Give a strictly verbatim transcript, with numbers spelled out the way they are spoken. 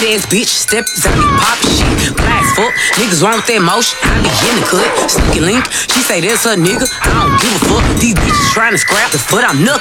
ass bitch, step out me pop shit. Blast fuck, niggas want that motion. I begin to cut, sneaky link. She say that's her nigga. I don't give a fuck. These bitches trying to scrap the foot. I'm nuck.